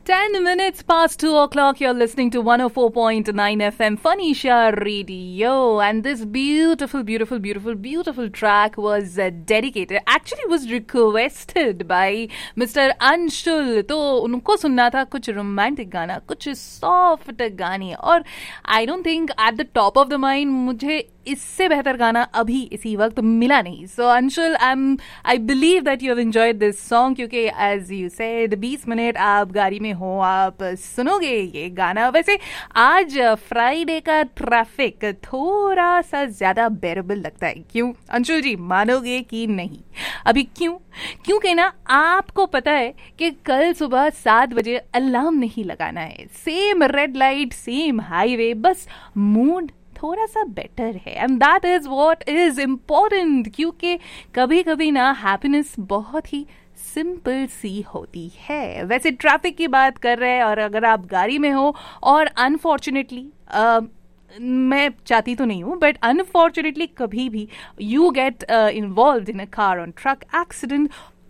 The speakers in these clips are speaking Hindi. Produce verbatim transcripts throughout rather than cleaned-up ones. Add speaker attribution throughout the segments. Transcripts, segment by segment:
Speaker 1: ten minutes past two o'clock, you're listening to one oh four point nine F M Phonisha Radio, and this beautiful, beautiful, beautiful, beautiful track was uh, dedicated, actually was requested by Mister Anshul. तो उनको सुनना था कुछ रोमांटिक गाना, कुछ सॉफ्ट गाने, और I don't think at the top of the mind मुझे इससे बेहतर गाना अभी इसी वक्त मिला नहीं. सो Anshul, I am I believe that you have enjoyed this song, क्योंकि एज यू सेड बीस मिनट आप गाड़ी में हो, आप सुनोगे ये गाना. वैसे आज फ्राइडे का ट्रैफिक थोड़ा सा ज्यादा बेरेबल लगता है. क्यों अंशुल जी, मानोगे कि नहीं? अभी क्यों? क्योंकि ना आपको पता है कि कल सुबह सात बजे अलार्म नहीं लगाना है. Same red light, same highway, बस मूड थोड़ा सा बेटर है, and that is what is important. क्योंकि कभी कभी ना हैप्पीनेस बहुत ही सिंपल सी होती है. वैसे ट्रैफिक की बात कर रहे हैं, और अगर आप गाड़ी में हो और अनफॉर्चुनेटली uh, मैं चाहती तो नहीं हूँ, बट अनफॉर्चुनेटली कभी भी you get involve in a car on truck accident,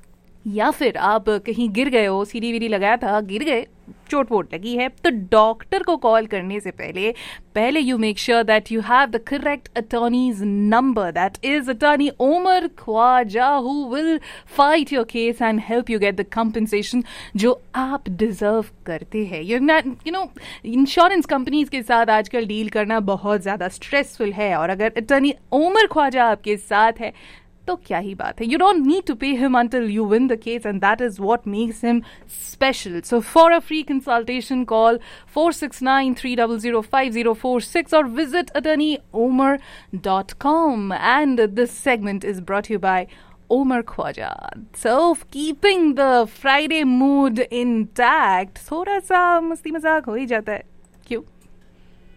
Speaker 1: या फिर आप कहीं गिर गए हो, सीढ़ी वीढ़ी लगाया था, गिर गए, चोट वोट लगी है, तो डॉक्टर को कॉल करने से पहले पहले you make sure that you have the correct attorneys number. That is attorney Omar Khwaja, who will fight your case and help you get the compensation जो आप डिजर्व करते हैं. You you know insurance companies के साथ आजकल डील करना बहुत ज़्यादा स्ट्रेसफुल है, और अगर अटॉर्नी ओमर ख्वाजा आपके साथ है तो क्या ही बात है. You don't need to pay him until you win the case, and that is what makes him special. So for a free consultation, call four six nine, three zero zero, five zero four six or visit attorney omar dot com. And this segment is brought to you by Omar Khwaja. So keeping the Friday mood intact, थोड़ा सा मस्ती मजाक हो ही जाता है. क्यों?